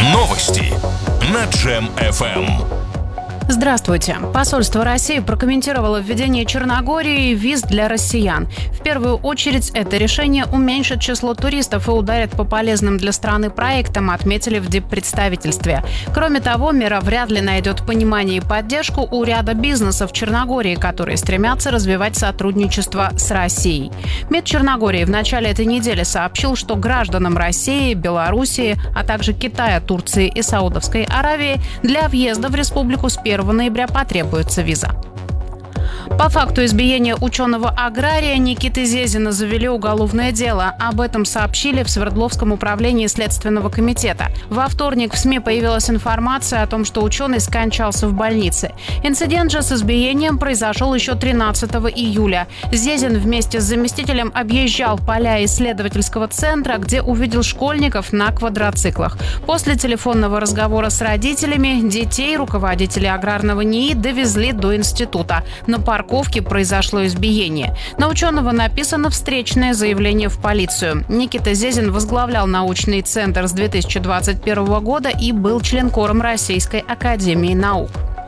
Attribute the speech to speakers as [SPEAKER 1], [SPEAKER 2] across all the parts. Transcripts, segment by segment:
[SPEAKER 1] Новости на Джем FM.
[SPEAKER 2] Здравствуйте. Посольство России прокомментировало введение Черногории виз для россиян. В первую очередь, это решение уменьшит число туристов и ударит по полезным для страны проектам, отметили в диппредставительстве. Кроме того, мера вряд ли найдет понимание и поддержку у ряда бизнесов Черногории, которые стремятся развивать сотрудничество с Россией. МИД Черногории в начале этой недели сообщил, что гражданам России, Белоруссии, а также Китая, Турции и Саудовской Аравии для въезда в республику с 1 ноября потребуется виза. По факту избиения ученого-агрария Никиты Зезина завели уголовное дело. Об этом сообщили в Свердловском управлении Следственного комитета. Во вторник в СМИ появилась информация о том, что ученый скончался в больнице. Инцидент же с избиением произошел еще 13 июля. Зезин вместе с заместителем объезжал поля исследовательского центра, где увидел школьников на квадроциклах. После телефонного разговора с родителями детей руководители аграрного НИИ довезли до института. На парковке произошло избиение. На ученого написано встречное заявление в полицию. Никита Зезин возглавлял научный центр с 2021 года и был членкором Российской академии наук.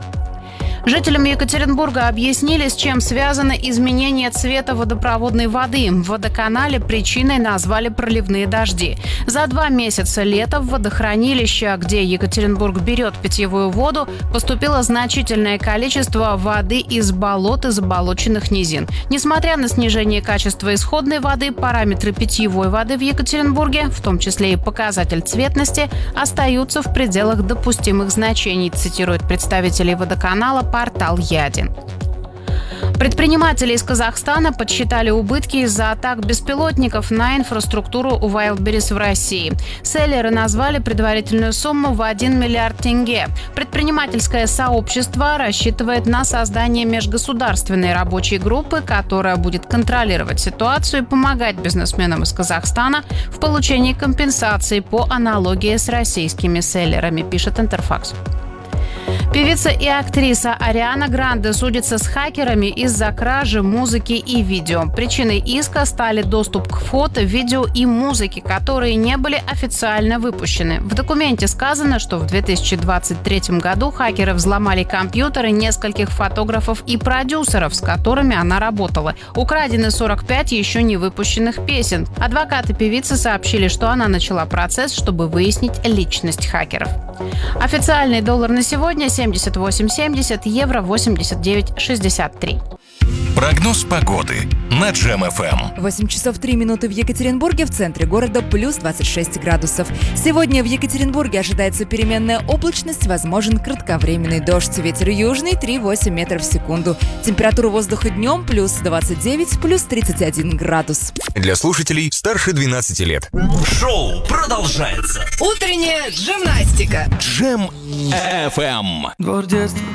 [SPEAKER 2] Жителям Екатеринбурга объяснили, с чем связано изменение цвета водопроводной воды. В водоканале причиной назвали проливные дожди. За 2 месяца лета в водохранилище, где Екатеринбург берет питьевую воду, поступило значительное количество воды из болот и заболоченных низин. Несмотря на снижение качества исходной воды, параметры питьевой воды в Екатеринбурге, в том числе и показатель цветности, остаются в пределах допустимых значений, цитирует представителей водоканала портал Ядин. Предприниматели из Казахстана подсчитали убытки из-за атак беспилотников на инфраструктуру Wildberries в России. Селлеры назвали предварительную сумму в 1 миллиард тенге. Предпринимательское сообщество рассчитывает на создание межгосударственной рабочей группы, которая будет контролировать ситуацию и помогать бизнесменам из Казахстана в получении компенсации по аналогии с российскими селлерами, пишет Интерфакс. Певица и актриса Ариана Гранде судится с хакерами из-за кражи музыки и видео. Причиной иска стали доступ к фото, видео и музыке, которые не были официально выпущены. В документе сказано, что в 2023 году хакеры взломали компьютеры нескольких фотографов и продюсеров, с которыми она работала. Украдены 45 еще не выпущенных песен. Адвокаты певицы сообщили, что она начала процесс, чтобы выяснить личность хакеров. Официальный доллар на сегодня 78.70, евро 89.63.
[SPEAKER 1] Прогноз погоды на Джем FM.
[SPEAKER 3] 8 часов 3 минуты в Екатеринбурге, в центре города плюс 26 градусов. Сегодня в Екатеринбурге ожидается переменная облачность, возможен кратковременный дождь. Ветер южный 3,8 метров в секунду. Температура воздуха днем плюс 29, плюс 31 градус.
[SPEAKER 1] Для слушателей старше 12 лет.
[SPEAKER 4] Шоу продолжается.
[SPEAKER 5] Утренняя гимнастика.
[SPEAKER 1] Джем FM.
[SPEAKER 6] Двор детства,